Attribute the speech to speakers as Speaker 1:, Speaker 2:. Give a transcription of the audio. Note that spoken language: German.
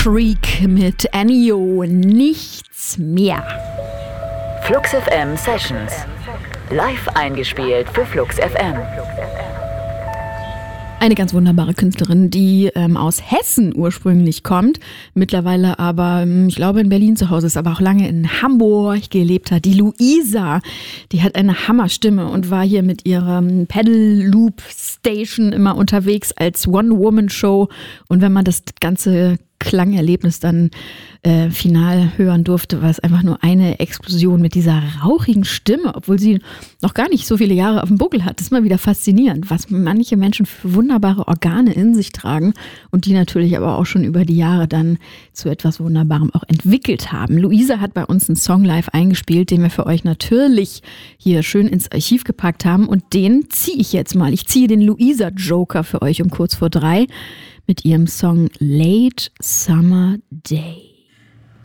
Speaker 1: Creek mit Ennio, nichts mehr.
Speaker 2: Flux FM Sessions. Live eingespielt für Flux FM.
Speaker 1: Eine ganz wunderbare Künstlerin, die aus Hessen ursprünglich kommt, mittlerweile aber, ich glaube, in Berlin zu Hause ist, aber auch lange in Hamburg gelebt hat. Die Luisa, die hat eine Hammerstimme und war hier mit ihrem Pedal Loop Station immer unterwegs als One-Woman-Show. Und wenn man das ganze Klangerlebnis dann final hören durfte, war es einfach nur eine Explosion mit dieser rauchigen Stimme, obwohl sie noch gar nicht so viele Jahre auf dem Buckel hat. Das ist mal wieder faszinierend, was manche Menschen für wunderbare Organe in sich tragen und die natürlich aber auch schon über die Jahre dann zu etwas Wunderbarem auch entwickelt haben. Luisa hat bei uns einen Song live eingespielt, den wir für euch natürlich hier schön ins Archiv gepackt haben und den ziehe ich jetzt mal. Ich ziehe den Luisa Joker für euch um kurz vor 3 mit ihrem Song Late Summer Day.